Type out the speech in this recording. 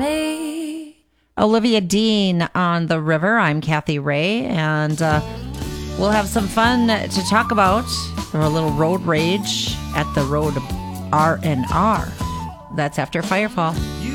me. Olivia Dean on The River. I'm Kathy Ray, and we'll have some fun to talk about, or a little road rage at the road R&R. That's after Firefall.